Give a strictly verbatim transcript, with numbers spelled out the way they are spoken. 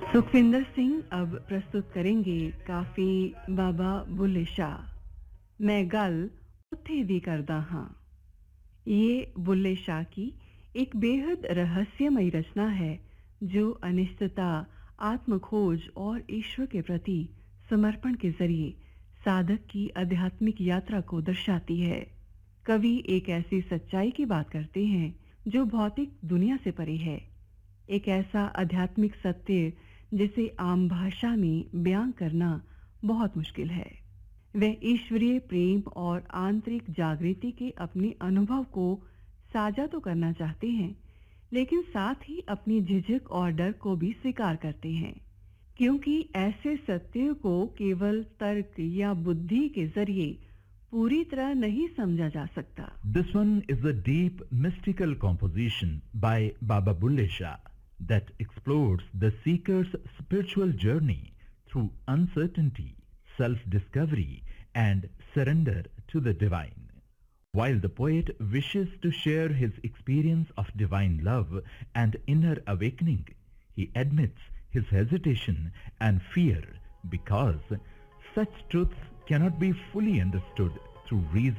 सुखविंदर सिंह अब प्रस्तुत करेंगे काफी बाबा बुल्ले शाह। मैं गल उत्थे दी करदा हां। ये बुल्ले शाह की एक बेहद रहस्यमयी रचना है जो अनिश्चितता, आत्मखोज और ईश्वर के प्रति समर्पण के जरिए साधक की आध्यात्मिक यात्रा को दर्शाती है। कवि एक ऐसी सच्चाई की बात करते हैं जो भौतिक दुनिया से परे है, एक ऐसा आध्यात्मिक सत्य जिसे आम भाषा में बयां करना बहुत मुश्किल है। वे ईश्वरीय प्रेम और आंतरिक जागृति के अपने अनुभव को साझा तो करना चाहते हैं, लेकिन साथ ही अपनी झिझक और डर को भी स्वीकार करते हैं, क्योंकि ऐसे सत्य को केवल तर्क या बुद्धि के जरिए पूरी तरह नहीं समझा जा सकता। This one is a deep mystical composition by Baba Bulle Shah that explores the seeker's spiritual journey through uncertainty, self-discovery and surrender to the divine. While the poet wishes to share his experience of divine love and inner awakening, he admits his hesitation and fear because such truths cannot be fully understood through reason.